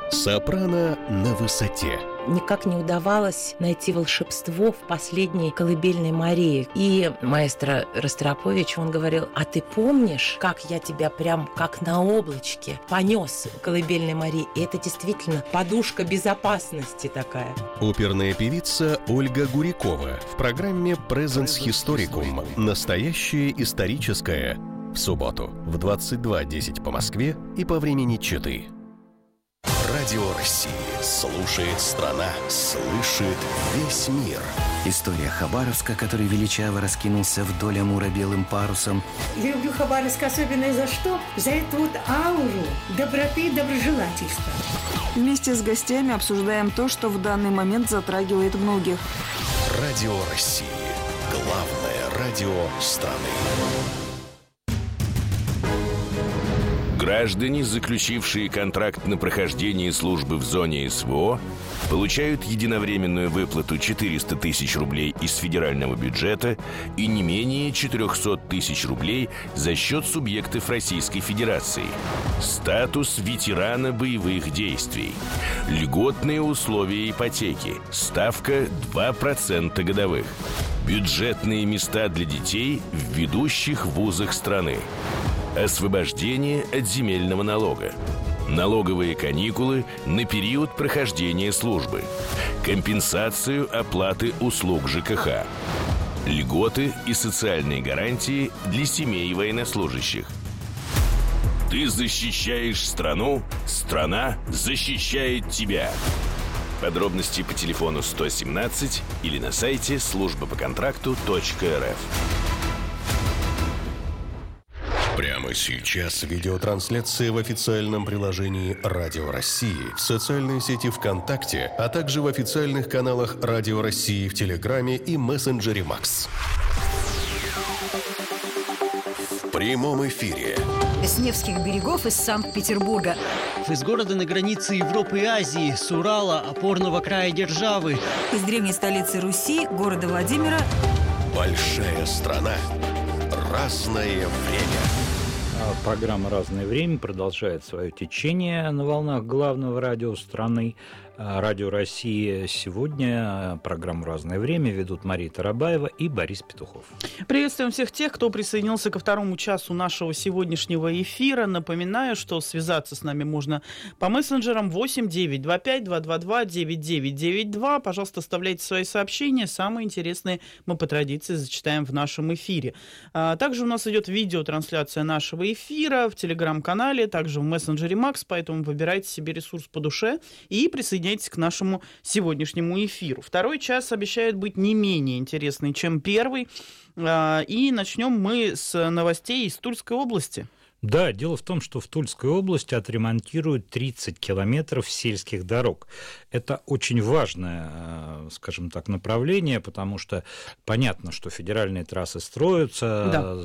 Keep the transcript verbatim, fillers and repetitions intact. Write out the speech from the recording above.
Сопрано на высоте. Никак не удавалось найти волшебство в последней колыбельной Марии. И маэстро Ростропович, он говорил: а ты помнишь, как я тебя прям как на облачке понес колыбельной Марии? И это действительно подушка безопасности такая. Оперная певица Ольга Гурикова в программе «Presens Historicum». Настоящее историческое. В субботу в двадцать два десять по Москве и по времени Читы. Радио России. Слушает страна. Слышит весь мир. История Хабаровска, который величаво раскинулся вдоль Амура белым парусом. Я люблю Хабаровск особенно за что? За эту вот ауру доброты и доброжелательства. Вместе с гостями обсуждаем то, что в данный момент затрагивает многих. Радио России. Главное радио страны. Граждане, заключившие контракт на прохождение службы в зоне СВО, получают единовременную выплату четыреста тысяч рублей из федерального бюджета и не менее четыреста тысяч рублей за счет субъектов Российской Федерации. Статус ветерана боевых действий. Льготные условия ипотеки. Ставка два процента годовых. Бюджетные места для детей в ведущих вузах страны. Освобождение от земельного налога. Налоговые каникулы на период прохождения службы. Компенсацию оплаты услуг ЖКХ. Льготы и социальные гарантии для семей военнослужащих. Ты защищаешь страну, страна защищает тебя. Подробности по телефону сто семнадцать или на сайте служба по контракту точка эр эф. Прямо сейчас видеотрансляция в официальном приложении Радио России, в социальной сети ВКонтакте, а также в официальных каналах Радио России в Телеграме и мессенджере Макс. В прямом эфире. С Невских берегов из Санкт-Петербурга. Из города на границе Европы и Азии, с Урала, опорного края державы. Из древней столицы Руси, города Владимира. Большая страна. Разное время. Программа «Разное время» продолжает свое течение на волнах главного радио страны, Радио России. Сегодня программу «Разное время» ведут Мария Тарабаева и Борис Петухов. Приветствуем всех тех, кто присоединился ко второму часу нашего сегодняшнего эфира. Напоминаю, что связаться с нами можно по мессенджерам восемь девятьсот двадцать пять двести двадцать два девяносто девять девяносто два. Пожалуйста, оставляйте свои сообщения. Самые интересные мы по традиции зачитаем в нашем эфире. Также у нас идет видеотрансляция нашего эфира в телеграм-канале, также в мессенджере Макс, поэтому выбирайте себе ресурс по душе и присоединяйтесь к нашему сегодняшнему эфиру. Второй час обещает быть не менее интересный, чем первый. И начнем мы с новостей из Тульской области. Да, дело в том, что в Тульской области отремонтируют тридцать километров сельских дорог. Это очень важное, скажем так, направление, потому что понятно, что федеральные трассы строятся, да.